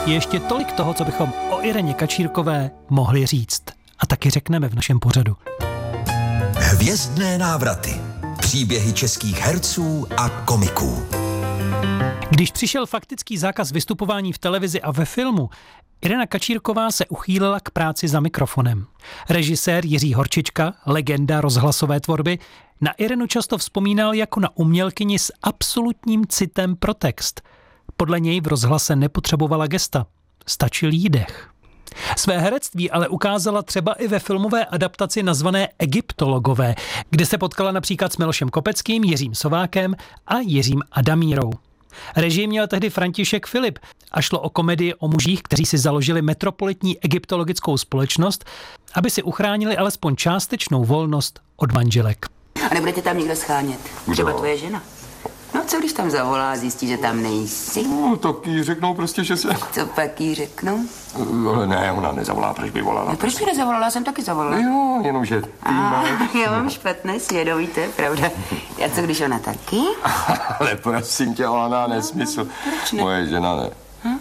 Je ještě tolik toho, co bychom o Ireně Kačírkové mohli říct. A taky řekneme v našem pořadu. Hvězdné návraty. Příběhy českých herců a komiků. Když přišel faktický zákaz vystupování v televizi a ve filmu, Irena Kačírková se uchýlila k práci za mikrofonem. Režisér Jiří Horčička, legenda rozhlasové tvorby, na Irenu často vzpomínal jako na umělkyni s absolutním citem pro text. Podle něj v rozhlase nepotřebovala gesta, stačil jí dech. Své herectví ale ukázala třeba i ve filmové adaptaci nazvané Egyptologové, kde se potkala například s Milošem Kopeckým, Jiřím Sovákem a Jiřím Adamírou. Režii měl tehdy František Filip a šlo o komedii o mužích, kteří si založili metropolitní egyptologickou společnost, aby si uchránili alespoň částečnou volnost od manželek. A nebudete tam někdo schánět? Třeba tvoje žena? No co když tam zavolá a zjistí, že tam nejsi? No, tak jí řeknou prostě, že se... Co pak jí řeknou? Ale ne, ona nezavolá, proč by volala? No, proč by nezavolala? Já jsem taky zavolala. Jo, jenomže ty máš... Já mám špatné svědomí, to je pravda. A co když ona taky? Ale prosím tě, ona nesmysl. Proč ne? Moje žena ne.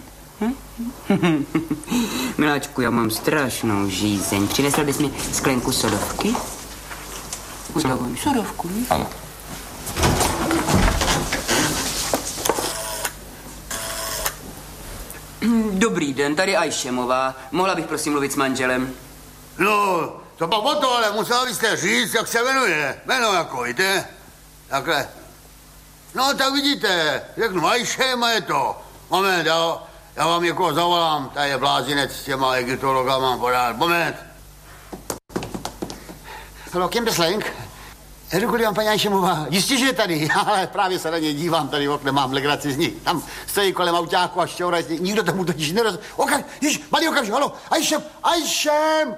Miláčku, já mám strašnou žízeň. Přinesl bys mi sklenku sodovky? Udělám sodovku, ne? Ano. Dobrý den, tady Ajšemová. Mohla bych prosím mluvit s manželem? No, to pak o to, ale musela byste říct, jak se jmenuje. Jméno jako, víte? Takhle. No, tak vidíte, řeknu Ajšem a je to. Moment, já vám někoho zavolám, tady je blázinec s těma egyptologama podávat. Moment. Hello, Kim Beslenk? Děkuji vám, paní Ajšemová. Jistě, že je tady, ale právě se na něj dívám, tady v okne mám legraci z ní. Tam stojí kolem autáku a šťouraj, nikdo tomu totiž malý okamžik, halo, Ajšem!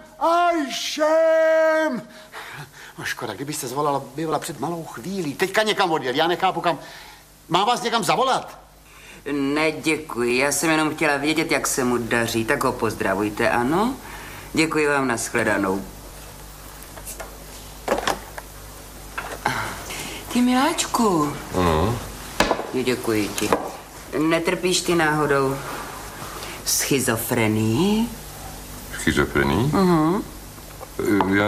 No škoda, kdybyste zvolala, bývala před malou chvílí. Teďka někam odjel, já nechápu kam. Má vás někam zavolat? Ne, děkuji, já jsem jenom chtěla vědět, jak se mu daří, tak ho pozdravujte, ano? Děkuji vám, nashledanou. Ty miláčku. Děkuji ti. Netrpíš ty náhodou schizofrenii? Schizofrenii? Já